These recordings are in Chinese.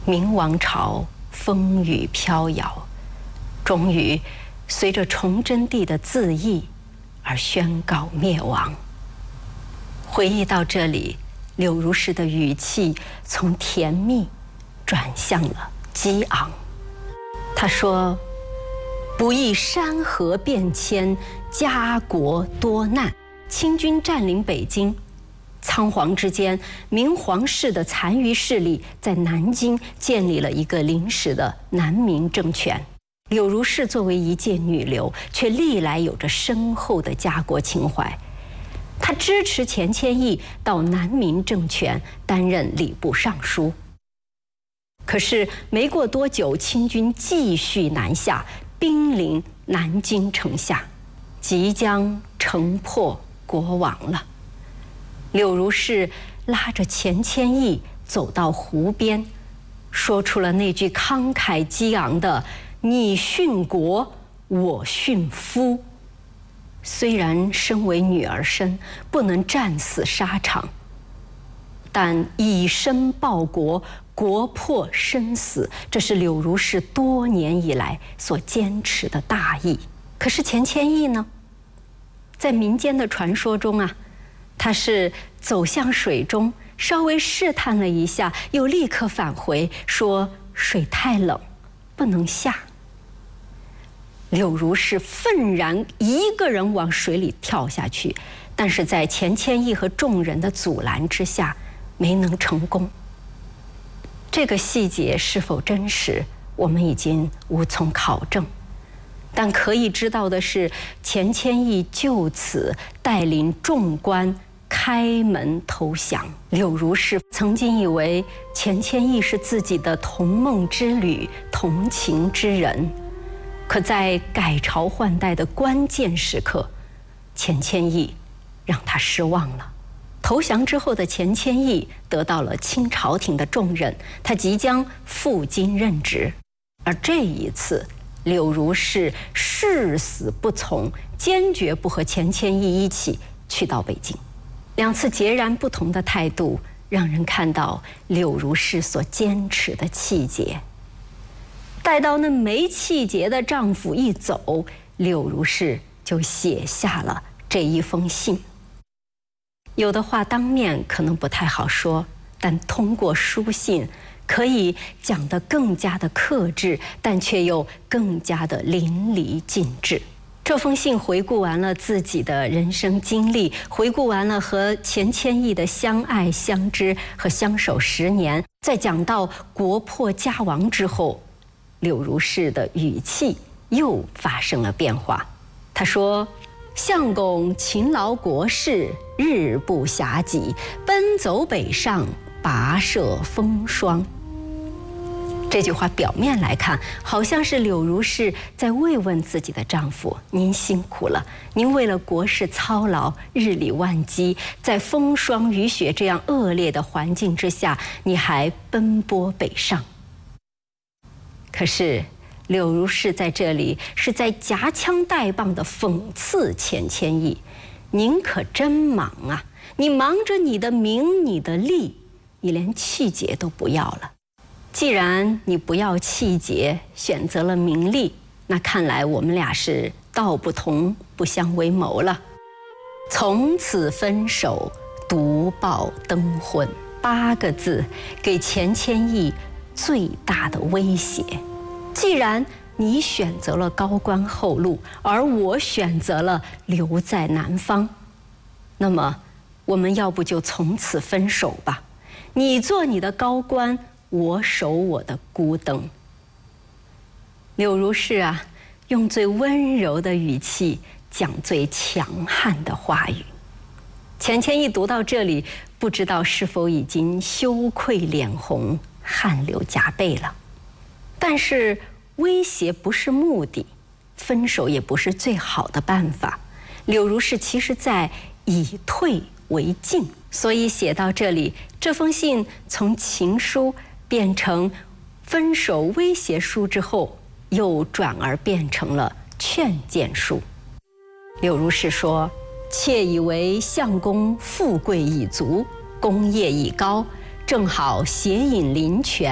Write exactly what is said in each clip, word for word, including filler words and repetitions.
明王朝风雨飘摇，终于随着崇祯帝的自缢而宣告灭亡。回忆到这里，柳如是的语气从甜蜜转向了激昂。他说：“不义山河变迁，家国多难。清军占领北京，仓皇之间，明皇室的残余势力在南京建立了一个临时的南明政权。柳如是作为一介女流，却历来有着深厚的家国情怀。她支持钱谦益到南明政权担任礼部尚书。可是没过多久，清军继续南下，兵临南京城下，即将城破国亡了。柳如是拉着钱谦益走到湖边，说出了那句慷慨激昂的“你殉国，我殉夫”。虽然身为女儿身，不能战死沙场，但以身报国，国破生死，这是柳如是多年以来所坚持的大义。可是钱谦益呢？在民间的传说中啊，他是走向水中，稍微试探了一下，又立刻返回，说水太冷，不能下。柳如是愤然一个人往水里跳下去，但是在钱谦益和众人的阻拦之下，没能成功。这个细节是否真实，我们已经无从考证。但可以知道的是，钱谦益就此带领众官开门投降。柳如是曾经以为钱谦益是自己的同梦之旅、同情之人，可在改朝换代的关键时刻，钱谦益让他失望了。投降之后的钱谦益得到了清朝廷的重任，他即将赴京任职。而这一次，柳如是誓死不从，坚决不和钱谦益一起去到北京。两次截然不同的态度，让人看到柳如是所坚持的气节。待到那没气节的丈夫一走，柳如是就写下了这一封信。有的话当面可能不太好说，但通过书信可以讲得更加的克制，但却又更加的淋漓尽致。这封信回顾完了自己的人生经历，回顾完了和钱谦益的相爱相知和相守十年，在讲到国破家亡之后，柳如是的语气又发生了变化。他说：“相公勤劳国事，日不暇给，奔走北上，跋涉风霜。”这句话表面来看，好像是柳如是在慰问自己的丈夫：“您辛苦了，您为了国事操劳，日理万机，在风霜雨雪这样恶劣的环境之下，你还奔波北上。”可是柳如是在这里是在夹枪带棒地讽刺钱谦益：“您可真忙啊！你忙着你的名，你的利，你连气节都不要了。既然你不要气节，选择了名利，那看来我们俩是道不同不相为谋了。从此分手，独报灯婚。”八个字给钱谦益最大的威胁。既然你选择了高官厚禄，而我选择了留在南方，那么我们要不就从此分手吧。你做你的高官，我守我的孤灯。柳如是啊，用最温柔的语气讲最强悍的话语。钱谦益读到这里，不知道是否已经羞愧脸红，汗流浃背了。但是威胁不是目的，分手也不是最好的办法。柳如是其实在以退为进，所以写到这里，这封信从情书变成分手威胁书之后，又转而变成了劝谏书。柳如是说：“妾以为相公富贵已足，功业已高，正好携引林泉，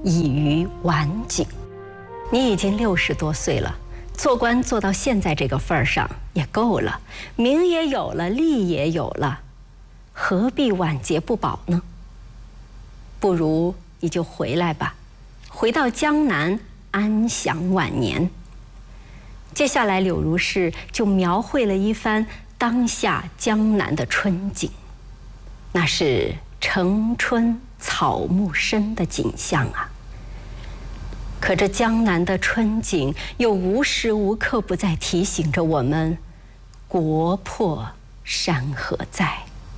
已于晚景。你已经六十多岁了，做官做到现在这个份儿上也够了，名也有了，利也有了，何必晚节不保呢？不如你就回来吧，回到江南安享晚年。接下来，柳如是就描绘了一番当下江南的春景，那是城春草木深的景象啊。可这江南的春景又无时无刻不在提醒着我们：国破山河在。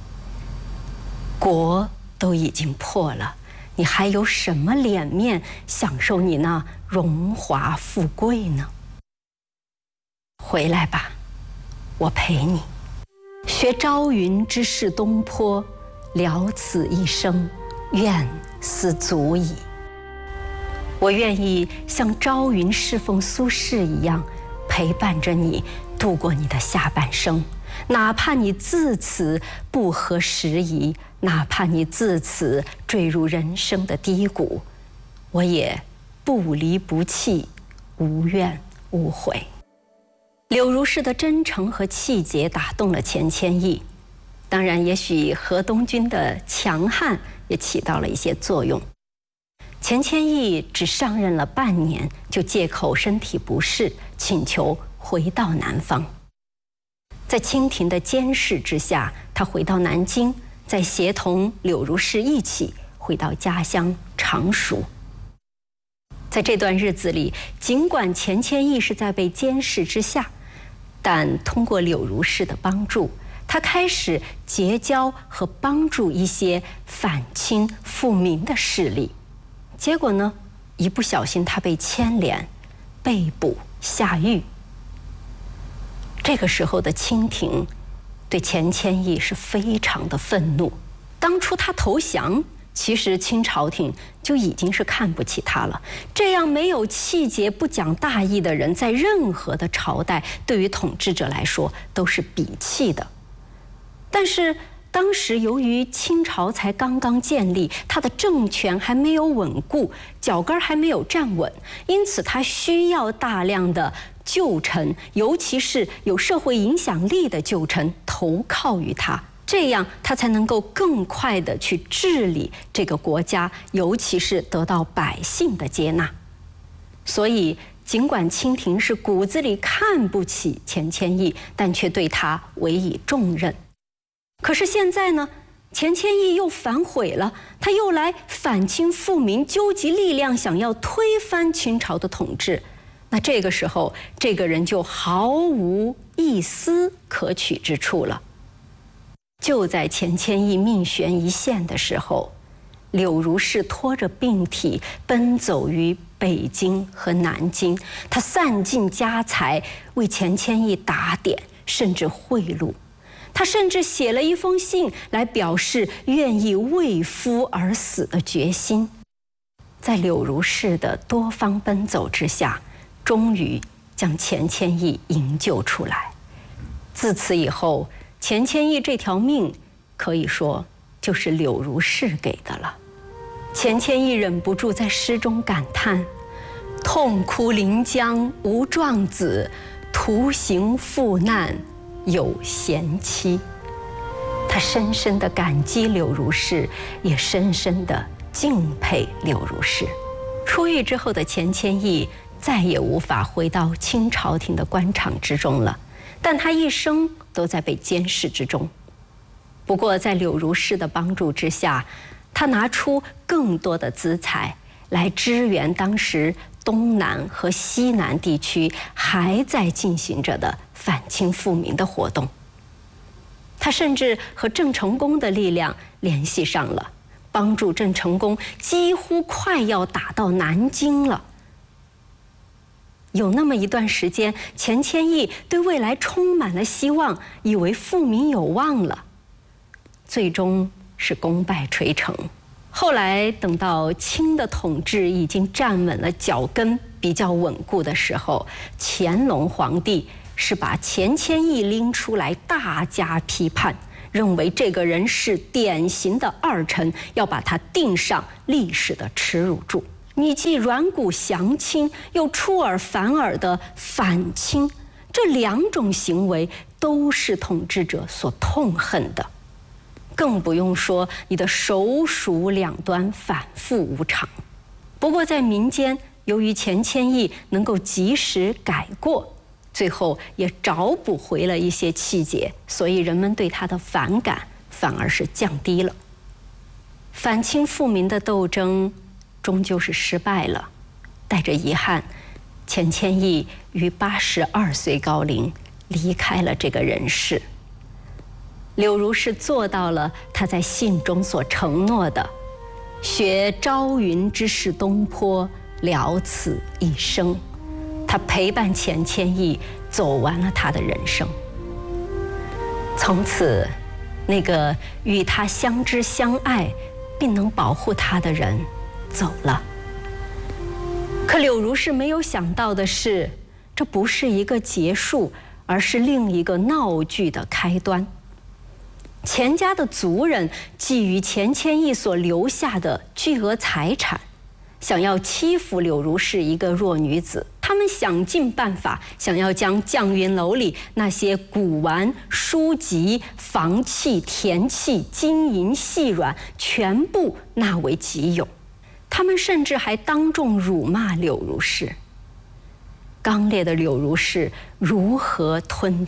国都已经破了，你还有什么脸面享受你那荣华富贵呢？回来吧，我陪你，学朝云之逝东坡，了此一生，愿思足矣。我愿意像朝云侍奉苏轼一样，陪伴着你度过你的下半生，哪怕你自此不合时宜，哪怕你自此坠入人生的低谷，我也不离不弃，无怨无悔。柳如是的真诚和气节打动了钱谦益，当然也许河东君的强悍也起到了一些作用。钱谦益只上任了半年，就借口身体不适，请求回到南方。在清廷的监视之下，他回到南京，再协同柳如是一起回到家乡常熟。在这段日子里，尽管钱谦益是在被监视之下，但通过柳如是的帮助，他开始结交和帮助一些反清复明的势力。结果呢，一不小心他被牵连，被捕下狱。这个时候的清廷对钱谦益是非常的愤怒。当初他投降，其实清朝廷就已经是看不起他了。这样没有气节、不讲大义的人，在任何的朝代，对于统治者来说都是鄙弃的。但是当时由于清朝才刚刚建立，他的政权还没有稳固，脚跟还没有站稳，因此他需要大量的旧臣，尤其是有社会影响力的旧臣投靠于他，这样他才能够更快地去治理这个国家，尤其是得到百姓的接纳。所以尽管清廷是骨子里看不起钱谦益，但却对他委以重任。可是现在呢，钱谦益又反悔了，他又来反清复明，纠集力量想要推翻清朝的统治。那这个时候，这个人就毫无一丝可取之处了。就在钱谦益命悬一线的时候，柳如是拖着病体奔走于北京和南京，他散尽家财为钱谦益打点，甚至贿赂。他甚至写了一封信来表示愿意为夫而死的决心。在柳如是的多方奔走之下，终于将钱谦益营救出来。自此以后，钱谦益这条命可以说就是柳如是给的了。钱谦益忍不住在诗中感叹：痛哭临江无壮子，徒行赴难有贤妻。他深深地感激柳如是，也深深地敬佩柳如是。出狱之后的钱谦益再也无法回到清朝廷的官场之中了，但他一生都在被监视之中。不过在柳如是的帮助之下，他拿出更多的资财来支援当时东南和西南地区还在进行着的反清复明的活动。他甚至和郑成功的力量联系上了，帮助郑成功几乎快要打到南京了。有那么一段时间，钱谦益对未来充满了希望，以为复明有望了，最终是功败垂成。后来等到清的统治已经站稳了脚跟，比较稳固的时候，乾隆皇帝是把钱谦益拎出来大加批判，认为这个人是典型的二臣，要把他钉上历史的耻辱柱。 你既软骨降亲，又出尔反尔的反亲，这两种行为都是统治者所痛恨的。更不用说你的手鼠两端反复无常。不过在民间，由于钱谦益能够及时改过，最后也找补回了一些气节，所以人们对他的反感反而是降低了。反清复明的斗争终究是失败了，带着遗憾，钱谦益于八十二岁高龄离开了这个人世。柳如是做到了他在信中所承诺的，学朝云之势东坡，了此一生。他陪伴钱谦益走完了他的人生。从此，那个与他相知相爱并能保护他的人走了。可柳如是没有想到的是，这不是一个结束，而是另一个闹剧的开端。钱家的族人觊觎钱谦益所留下的巨额财产，想要欺负柳如是一个弱女子。他们想尽办法，想要将绛云楼里那些古玩、书籍、房契、田契、金银细软全部纳为己有。他们甚至还当众辱骂柳如是。刚烈的柳如是如何吞